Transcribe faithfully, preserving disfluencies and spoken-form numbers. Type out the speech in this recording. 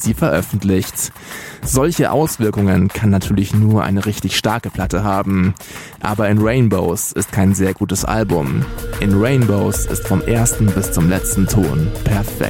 sie veröffentlicht. Solche Auswirkungen kann natürlich nur eine richtig starke Platte haben. Aber In Rainbows ist kein sehr gutes Album. In Rainbows ist vom ersten bis zum letzten Ton perfekt.